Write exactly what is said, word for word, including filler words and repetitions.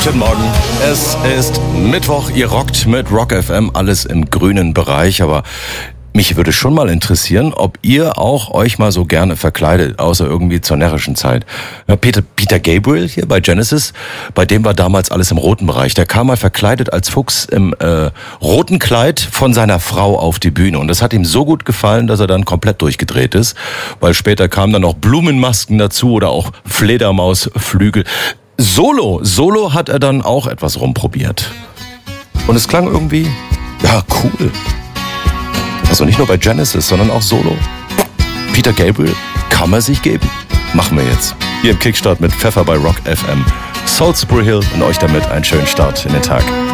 Guten Morgen. Es ist Mittwoch. Ihr rockt mit Rock F M, alles im grünen Bereich. Aber mich würde schon mal interessieren, ob ihr auch euch mal so gerne verkleidet, außer irgendwie zur närrischen Zeit. Ja, Peter, Peter Gabriel hier bei Genesis, bei dem war damals alles im roten Bereich. Der kam mal verkleidet als Fuchs im äh, roten Kleid von seiner Frau auf die Bühne. Und das hat ihm so gut gefallen, dass er dann komplett durchgedreht ist. Weil später kamen dann noch Blumenmasken dazu oder auch Fledermausflügel. Solo, Solo hat er dann auch etwas rumprobiert. Und es klang irgendwie, ja, cool. Also nicht nur bei Genesis, sondern auch Solo. Peter Gabriel kann man sich geben. Machen wir jetzt. Hier im Kickstart mit Pfeffer bei Rock F M. Salisbury Hill und euch damit einen schönen Start in den Tag.